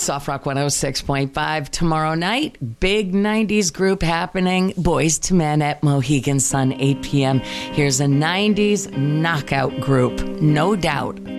Soft Rock 106.5. Tomorrow night, big 90s group happening. Boys to Men at Mohegan Sun, 8 p.m. Here's a 90s knockout group, No Doubt.